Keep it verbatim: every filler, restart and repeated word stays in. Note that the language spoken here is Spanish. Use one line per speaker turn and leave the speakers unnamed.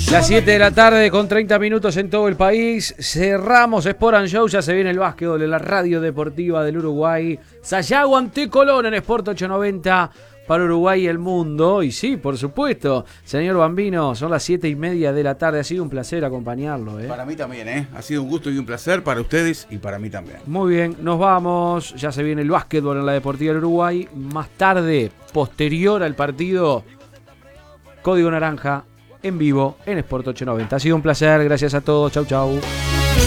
Las siete de la tarde con treinta minutos en todo el país. Cerramos Sport and Show. Ya se viene el básquetbol de la radio deportiva del Uruguay. Sayago ante Colón en Sport ochocientos noventa para Uruguay y el mundo. Y sí, por supuesto, señor Bambino, son las siete y media de la tarde. Ha sido un placer acompañarlo. ¿eh?
Para mí también, ¿eh? Ha sido un gusto y un placer para ustedes y para mí también.
Muy bien, nos vamos. Ya se viene el básquetbol en la deportiva del Uruguay. Más tarde, posterior al partido, Código Naranja en vivo en Sport ochocientos noventa. Ha sido un placer, gracias a todos, chau chau.